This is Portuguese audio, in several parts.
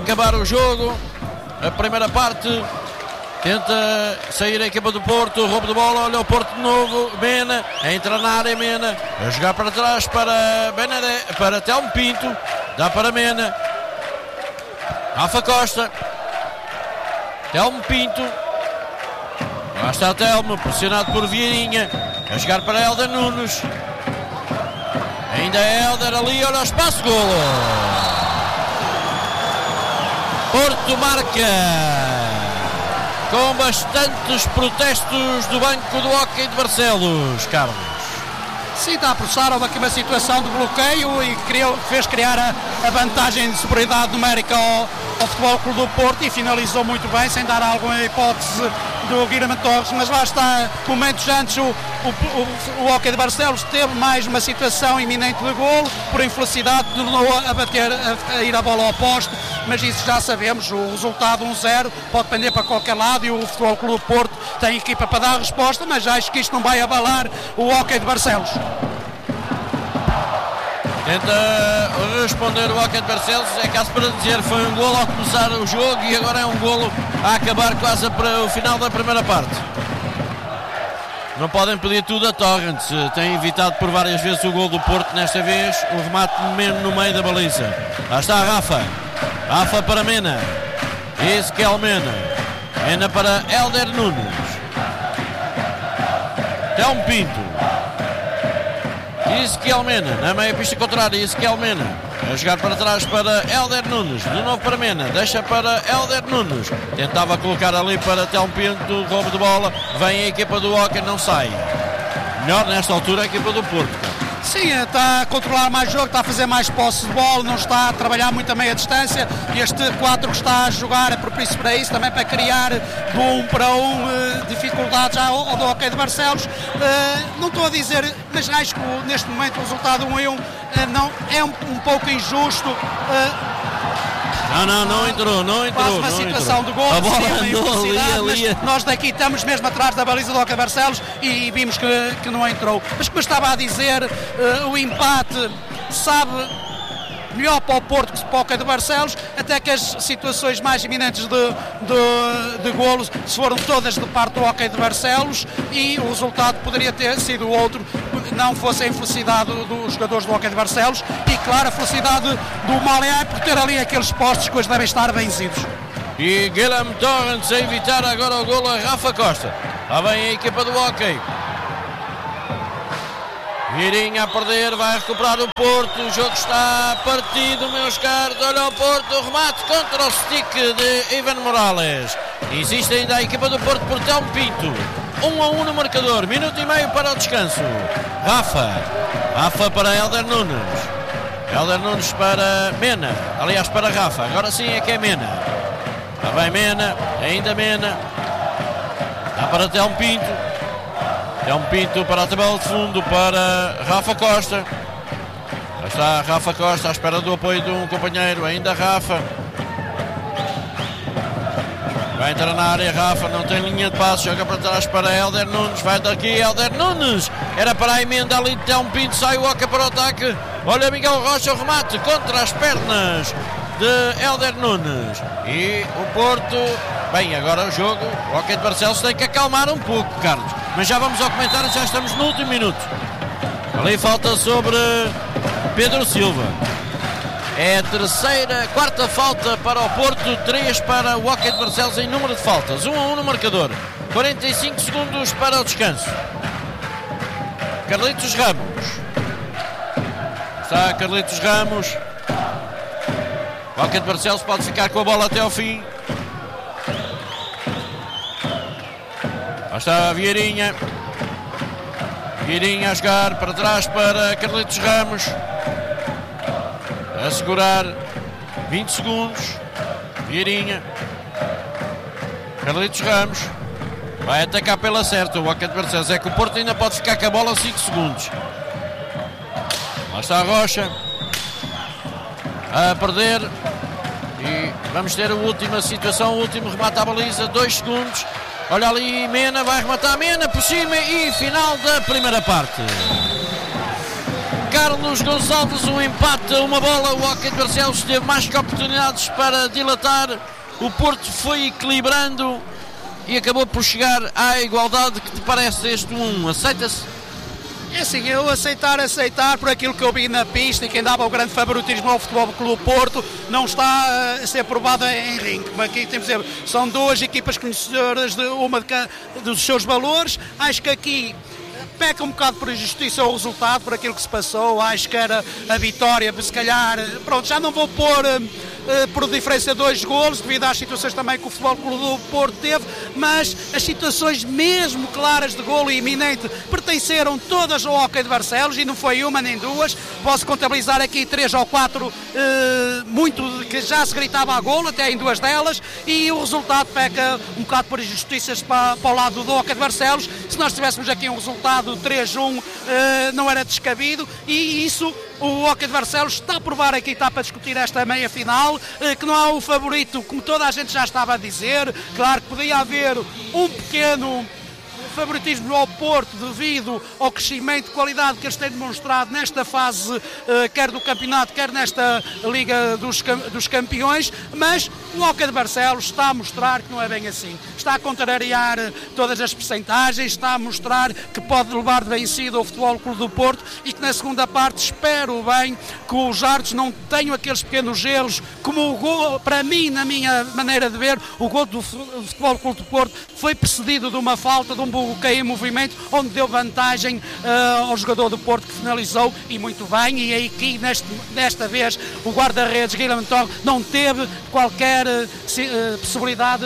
acabar o jogo. A primeira parte. Tenta sair a equipa do Porto. Roubo de bola. Olha o Porto de novo. Mena. Entra na área. Mena. A jogar para trás para Benedé. Para Telmo Pinto. Dá para Mena. Rafa Costa. Telmo Pinto. Lá está Telmo. Pressionado por Vieirinha. A jogar para Helder Nunes. Ainda é Helder ali. Olha o espaço. Golo. Porto marca. Com bastantes protestos do banco do Hóquei de Barcelos, Carlos. Sim, está a processar, houve aqui uma situação de bloqueio e fez criar a vantagem de superioridade numérica ao Futebol Clube do Porto e finalizou muito bem, sem dar alguma hipótese do Guilherme Torres, mas lá está, momentos antes o Hóquei de Barcelos teve mais uma situação iminente de golo, por infelicidade tornou a ir a bola ao poste, mas isso já sabemos, o resultado 1-0 pode pender para qualquer lado e o Futebol Clube do Porto tem equipa para dar a resposta, mas acho que isto não vai abalar o Hóquei de Barcelos. Tenta responder o Hóquei de Barcelos, é caso para dizer, foi um golo ao começar o jogo e agora é um golo a acabar quase para o final da primeira parte. Não podem pedir tudo a Torrent, tem evitado por várias vezes o golo do Porto, nesta vez o remate mesmo no meio da baliza. Lá está Rafa, Rafa para Mena, Ezequiel Mena, Mena para Helder Nunes, Telmo Pinto, Ezequiel Mena, na meia pista contrária, Ezequiel Mena, a jogar para trás para Helder Nunes, de novo para Mena, deixa para Helder Nunes, tentava colocar ali para Telmo Pinto, roubo de bola, vem a equipa do Hóquei, não sai. Melhor nesta altura a equipa do Porto. Sim, está a controlar mais o jogo, está a fazer mais posse de bola, não está a trabalhar muito a meia distância. Este 4 que está a jogar é propício para isso, também para criar do 1 para 1 dificuldades ao do Hóquei de Barcelos. Não estou a dizer, mas acho que neste momento o resultado 1-1 não, é um pouco injusto. Não entrou. Quase uma situação de gol, a bola andou ali. Nós daqui estamos mesmo atrás da baliza do Hóquei de Barcelos e vimos que não entrou. Mas como eu estava a dizer, o empate sabe melhor para o Porto que para o Hóquei de Barcelos, até que as situações mais iminentes de golos se foram todas de parte do Hóquei de Barcelos e o resultado poderia ter sido outro, não fosse a infelicidade dos jogadores do Hóquei de Barcelos e claro, a felicidade do Maleá por ter ali aqueles postos que hoje devem estar benzidos. E Guilherme Torrent a evitar agora o golo a Rafa Costa. Lá vem a equipa do Hóquei. Vieirinha a perder, vai recuperar o Porto, o jogo está partido, meus caros, olha o Porto, o remate contra o stick de Ivan Morales. Existe ainda a equipa do Porto por Telmo Pinto, 1-1 no marcador, minuto e meio para o descanso. Rafa para Helder Nunes para Mena, aliás para Rafa, agora sim é que é Mena. Lá vai Mena, ainda Mena, dá para Telmo Pinto. Telmo Pinto para a tabela de fundo para Rafa Costa. Lá está Rafa Costa à espera do apoio de um companheiro. Ainda Rafa. Vai entrar na área Rafa, não tem linha de passe. Joga para trás para Helder Nunes. Vai daqui Helder Nunes. Era para a emenda ali de Telmo Pinto. Sai o Hóquei para o ataque. Olha Miguel Rocha, o remate contra as pernas de Helder Nunes. E o Porto... Bem, agora o jogo, o Hóquei de Barcelos tem que acalmar um pouco, Carlos. Mas já vamos ao comentário, já estamos no último minuto. Ali falta sobre Pedro Silva. É a quarta falta para o Porto, 3 para o Hóquei de Barcelos em número de faltas. 1-1 no marcador. 45 segundos para o descanso. Carlitos Ramos. Está Carlitos Ramos. O Hóquei de Barcelos pode ficar com a bola até ao fim. Lá está a Vieirinha a jogar para trás para Carlitos Ramos, a segurar 20 segundos. Vieirinha, Carlitos Ramos vai atacar pela certa o Hóquei de Barcelos, é que o Porto ainda pode ficar com a bola 5 segundos. Lá está a Rocha a perder e vamos ter a última situação, o último remate à baliza, 2 segundos. Olha ali, Mena vai rematar, Mena por cima e final da primeira parte. Carlos Gonçalves, um empate a uma bola. O Hóquei de Barcelos teve mais que oportunidades para dilatar. O Porto foi equilibrando e acabou por chegar à igualdade. Que te parece este 1? Aceita-se? É assim, eu aceitar por aquilo que eu vi na pista e quem dava o grande favoritismo ao Futebol Clube Porto não está a ser provada em ringue. Aqui temos que dizer, são duas equipas conhecedoras de dos seus valores. Acho que aqui peca um bocado por injustiça o resultado, por aquilo que se passou. Acho que era a vitória, se calhar, pronto, já não vou pôr por diferença de 2 golos, devido às situações também que o Futebol Clube do Porto teve, mas as situações mesmo claras de golo iminente pertenceram todas ao Hóquei de Barcelos e não foi uma nem duas. Posso contabilizar aqui 3 ou 4 muito que já se gritava a golo, até em 2 delas, e o resultado peca um bocado por injustiças para o lado do Hóquei de Barcelos. Se nós tivéssemos aqui um resultado 3-1 não era descabido, e isso o Hóquei de Barcelos está a provar aqui, está para discutir esta meia-final, que não há o favorito, como toda a gente já estava a dizer. Claro que podia haver um pequeno favoritismo ao Porto devido ao crescimento de qualidade que eles têm demonstrado nesta fase, quer do campeonato, quer nesta Liga dos Campeões, mas o Hóquei de Barcelos está a mostrar que não é bem assim. Está a contrariar todas as percentagens, está a mostrar que pode levar de vencido ao Futebol Clube do Porto e que na segunda parte espero bem que os árbitros não tenham aqueles pequenos erros, como o gol, para mim, na minha maneira de ver, o gol do Futebol Clube do Porto foi precedido de uma falta, de um bloqueio em movimento, onde deu vantagem ao jogador do Porto, que finalizou, e muito bem, e aqui desta vez o guarda-redes Guilherme Torre não teve qualquer possibilidade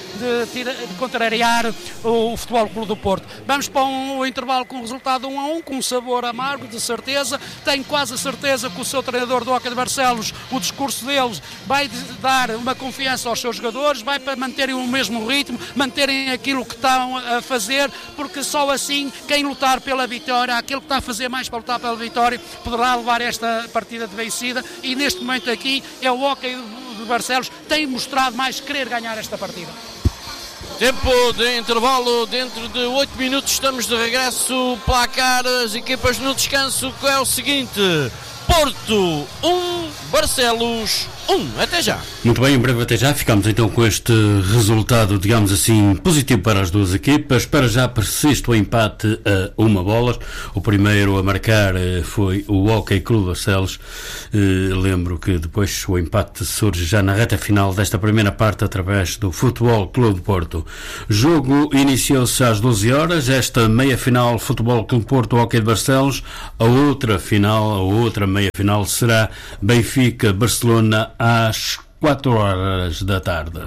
de contrariar o Futebol Clube do Porto. Vamos para um intervalo com o resultado 1-1, com um sabor amargo, de certeza. Tenho quase a certeza que o seu treinador do Hóquei de Barcelos, o discurso deles vai dar uma confiança aos seus jogadores, vai para manterem o mesmo ritmo, manterem aquilo que estão a fazer, porque só assim quem lutar pela vitória, aquele que está a fazer mais para lutar pela vitória, poderá levar esta partida de vencida, e neste momento aqui é o Hóquei de Barcelos tem mostrado mais querer ganhar esta partida. Tempo de intervalo, dentro de 8 minutos estamos de regresso. Placar, as equipas no descanso, que é o seguinte: Porto 1, Barcelos 1. Até já. Muito bem, em breve até já. Ficamos então com este resultado, digamos assim, positivo para as duas equipas. Para já persiste o empate a 1 bola. O primeiro a marcar foi o Hóquei Clube Barcelos. Lembro que depois o empate surge já na reta final desta primeira parte através do Futebol Clube Porto. O jogo iniciou-se às 12 horas. Esta meia-final Futebol Clube Porto Hóquei de Barcelos. A outra meia-final será Benfica-Barcelona às 4 horas da tarde.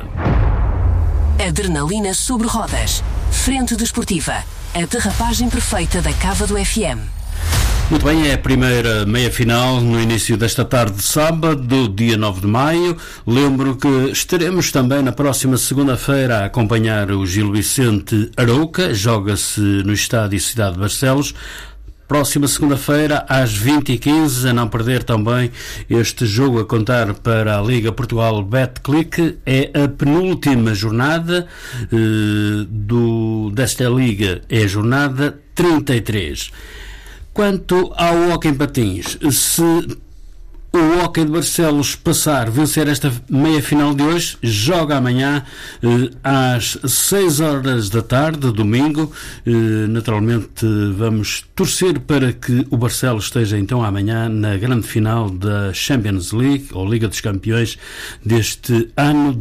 Adrenalina sobre rodas. Frente desportiva. A derrapagem perfeita da Cava do FM. Muito bem, é a primeira meia-final no início desta tarde de sábado, dia 9 de maio. Lembro que estaremos também na próxima segunda-feira a acompanhar o Gil Vicente Arouca. Joga-se no estádio Cidade de Barcelos. Próxima segunda-feira, às 20h15, a não perder também este jogo a contar para a Liga Portugal Betclic. É a penúltima jornada desta Liga, é a jornada 33. Quanto ao hóquei em patins, se o Hóquei de Barcelos vencer esta meia-final de hoje, joga amanhã às 6 horas da tarde, domingo. Naturalmente vamos torcer para que o Barcelos esteja então amanhã na grande final da Champions League, ou Liga dos Campeões, deste ano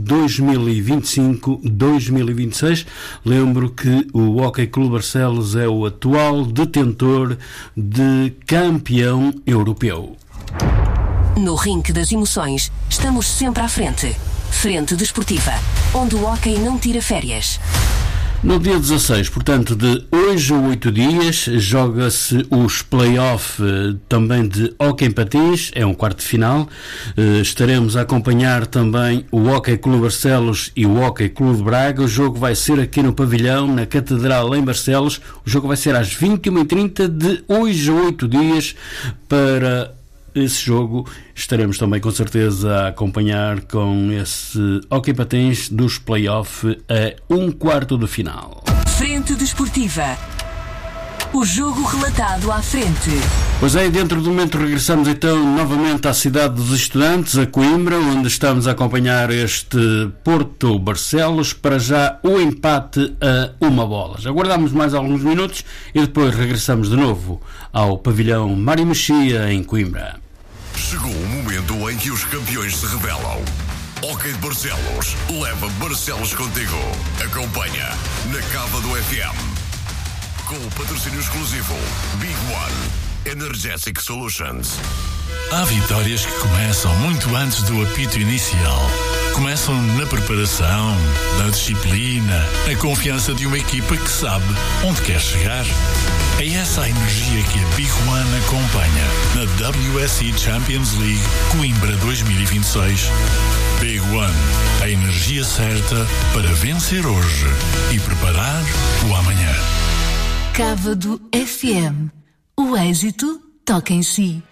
2025-2026. Lembro que o Hóquei Clube Barcelos é o atual detentor de campeão europeu. No rinque das emoções, estamos sempre à frente. Frente desportiva, onde o hóquei não tira férias. No dia 16, portanto, de hoje a 8 dias, joga-se os play-off também de hóquei em patins, é um quarto de final. Estaremos a acompanhar também o Hóquei Clube Barcelos e o Hóquei Clube Braga. O jogo vai ser aqui no pavilhão, na Catedral, em Barcelos. O jogo vai ser às 21h30 de hoje a 8 dias. Para esse jogo estaremos também com certeza a acompanhar com esse hóquei patins dos play-off a um quarto de final. Frente desportiva. O jogo relatado à frente. Pois é, dentro do momento regressamos então novamente à cidade dos estudantes, a Coimbra, onde estamos a acompanhar este Porto Barcelos, para já o empate a 1-1. Aguardamos mais alguns minutos e depois regressamos de novo ao pavilhão Mário Mexia, em Coimbra. Chegou o momento em que os campeões se revelam. OK de Barcelos leva Barcelos contigo. Acompanha na Cava do FM. Com o patrocínio exclusivo Big One Energetic Solutions. Há vitórias que começam muito antes do apito inicial. Começam na preparação, na disciplina, na confiança de uma equipa que sabe onde quer chegar. É essa a energia que a Big One acompanha na WSC Champions League Coimbra 2026. Big One, a energia certa para vencer hoje e preparar o amanhã. Cava do FM. O êxito toca em si.